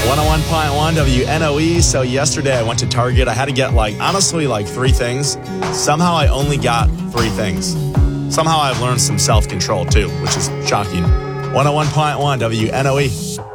101.1 WNOE. So yesterday I went to Target. I had to get honestly 3 things. Somehow I only got 3 things. Somehow I've learned some self-control too, which is shocking. 101.1 WNOE.